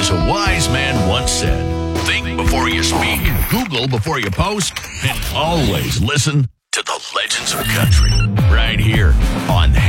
As a wise man once said, think before you speak, Google before you post, and always listen to the Legends of Country right here on